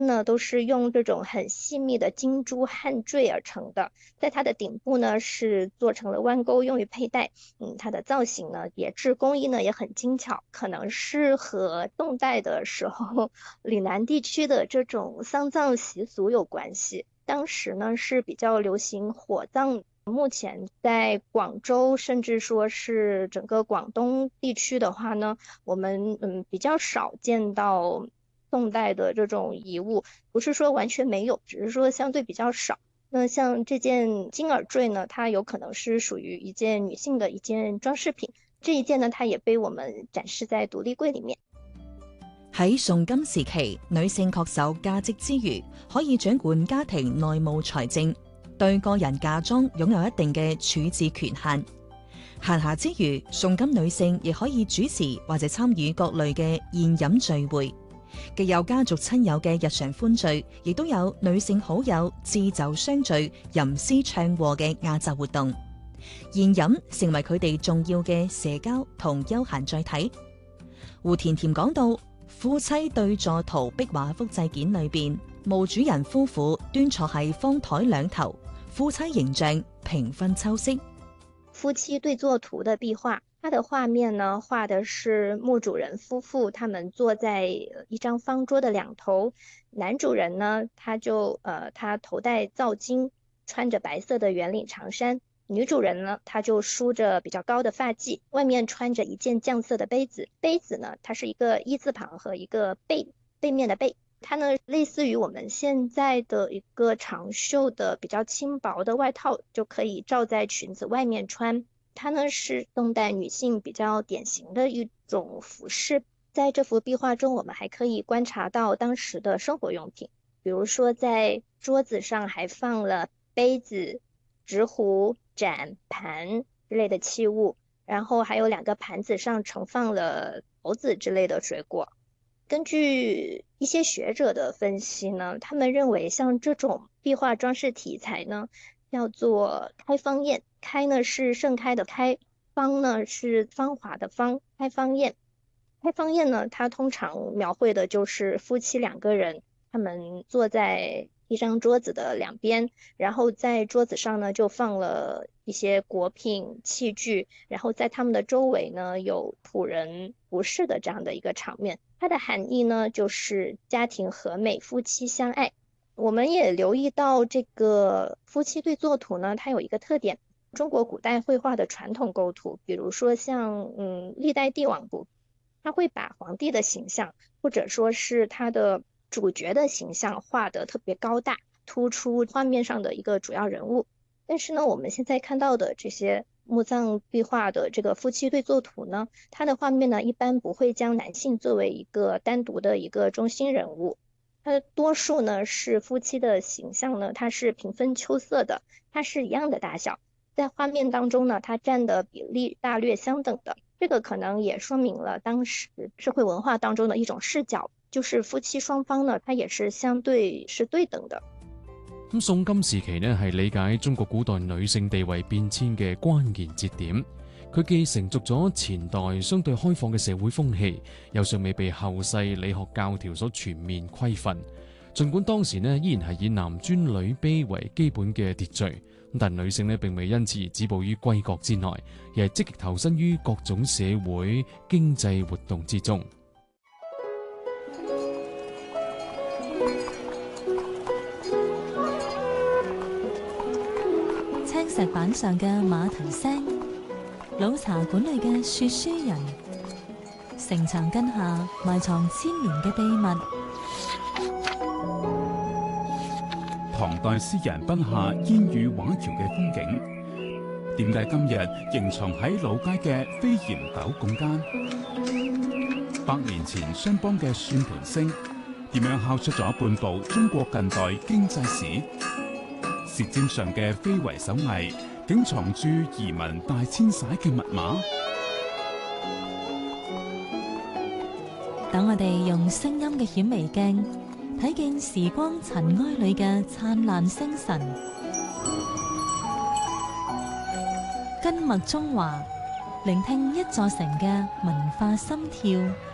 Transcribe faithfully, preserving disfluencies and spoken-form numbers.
呢都是用这种很细密的金珠焊缀而成的，在它的顶部呢是做成了弯钩，用于佩戴。嗯，它的造型呢也制工艺呢也很精巧，可能是和宋代的时候岭南地区的这种丧葬习俗有关系。当时呢是比较流行火葬。目前在广州，甚至说是整个广东地区的话呢，我们嗯比较少见到宋代的这种遗物，不是说完全没有，只是说相对比较少。那像这件金耳坠呢，它有可能是屬於一件女性的一件裝飾品，這一件呢，它也被我們展示在獨立櫃裡面。 喺宋金時期，女性確守嫁職之餘，可以掌管家庭內務財政，對個人嫁妝擁有一定嘅處置權限。閒暇之餘，宋金女性亦可以主持或者參與各類嘅宴飲聚會，既有家族親友嘅日常歡聚，亦都有女性好友置酒相聚、吟詩唱和嘅亞雜活動。宴飲成為佢哋重要嘅社交同休閒載體。胡甜甜講到，夫妻對坐圖壁畫複製件裏邊，墓主人夫婦端坐喺方台兩頭，夫妻形象平分秋色。 夫妻對坐圖的壁畫，它的畫面呢，畫的是墓主人夫婦，他們坐在一張方桌的兩頭。男主人呢，他就呃，他頭戴皂巾，穿着白色的圓領長衫。女主人呢，她就梳着比較高的髮髻，外面穿着一件絳色的杯子。杯子呢，它是一個一字旁和一個背，背面的背。它呢，類似於我們現在的一個長袖的比較輕薄的外套，就可以罩在裙子外面穿。它呢，是宋代女性比較典型的一種服飾。在這幅壁畫中，我們還可以觀察到當時的生活用品，比如說在桌子上還放了杯子、直壺、盞、盤之類的器物，然後還有兩個盤子上盛放了桃子之類的水果。根據一些學者的分析呢，他們認為像這種壁畫裝飾題材呢，叫做開芳宴。開呢是盛開的開，芳呢是芳華的芳，開芳宴。開芳宴呢，它通常描繪的就是夫妻兩個人，他們坐在一張桌子的兩邊，然後在桌子上呢就放了一些果品器具，然後在他們的周圍呢有僕人服侍的這樣的一個場面。它的含義呢就是家庭和美，夫妻相愛。我們也留意到這個夫妻對坐圖呢，它有一個特點，中國古代繪畫的傳統構圖，比如說像嗯歷代帝王圖，它會把皇帝的形象或者說是他的主角的形象畫得特別高大，突出畫面上的一個主要人物。但是呢，我們現在看到的這些墓葬壁畫的這個夫妻對坐圖呢，它的畫面呢一般不會將男性作為一個單獨的一個中心人物，它多數呢是夫妻的形象呢，它是平分秋色的，它是一樣的大小，在畫面當中呢，它佔的比例大略相等的。這個可能也說明了當時社會文化當中的一種視角，就是夫妻雙方呢，它也是相對是對等的。 咁宋金時期呢，係理解中國古代女性地位變遷嘅關鍵節點。佢既承續咗前代相對開放嘅社會風氣，又尚未被後世理學教條所全面規範。儘管當時呢依然係以男尊女卑為基本嘅秩序，但女性呢並未因此而止步於閨閣之內，而係積極投身於各種社會經濟活動之中。 青石板上嘅馬蹄聲，老茶館裏嘅說書人，城牆根下埋藏千年嘅秘密。 唐代詩人筆下煙雨畫橋嘅風景，點解今日仍藏喺老街嘅飛檐斗拱間？百年前商幫嘅算盤聲，點樣敲出咗半部中國近代經濟史？舌尖上嘅非遺手藝，竟藏住移民大遷徙嘅密碼？ 等我哋用聲音嘅顯微鏡，睇見時光塵埃裏嘅燦爛星辰，根脈中華，聆聽一座城嘅文化心跳。